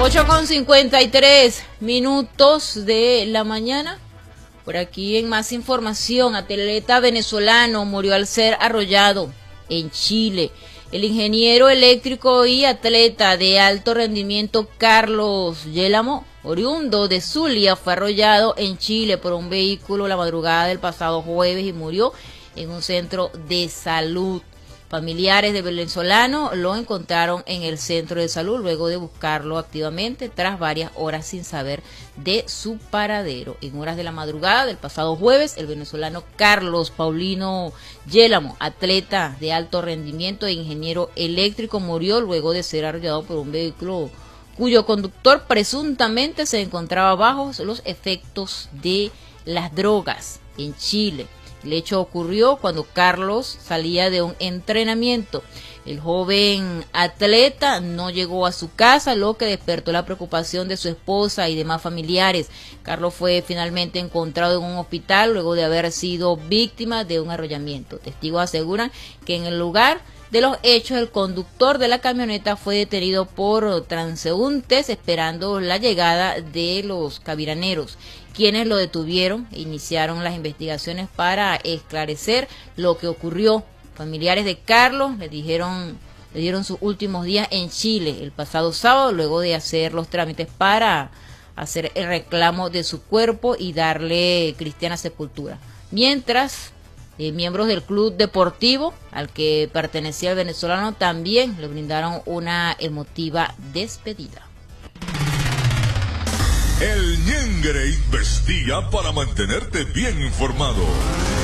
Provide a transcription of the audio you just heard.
8:53 de la mañana. Por aquí en más información, atleta venezolano murió al ser arrollado en Chile. El ingeniero eléctrico y atleta de alto rendimiento Carlos Yélamo, oriundo de Zulia, fue arrollado en Chile por un vehículo la madrugada del pasado jueves y murió en un centro de salud. Familiares del venezolano lo encontraron en el centro de salud luego de buscarlo activamente tras varias horas sin saber de su paradero. En horas de la madrugada del pasado jueves, el venezolano Carlos Paulino Yélamo, atleta de alto rendimiento e ingeniero eléctrico, murió luego de ser arrollado por un vehículo cuyo conductor presuntamente se encontraba bajo los efectos de las drogas en Chile. El hecho ocurrió cuando Carlos salía de un entrenamiento. El joven atleta no llegó a su casa, lo que despertó la preocupación de su esposa y demás familiares. Carlos fue finalmente encontrado en un hospital luego de haber sido víctima de un arrollamiento. Testigos aseguran que en el lugar de los hechos, el conductor de la camioneta fue detenido por transeúntes esperando la llegada de los carabineros, quienes lo detuvieron e iniciaron las investigaciones para esclarecer lo que ocurrió. Familiares de Carlos le dieron sus últimos días en Chile el pasado sábado, luego de hacer los trámites para hacer el reclamo de su cuerpo y darle cristiana sepultura. Mientras, miembros del club deportivo al que pertenecía el venezolano también le brindaron una emotiva despedida. El Ñengre investiga para mantenerte bien informado.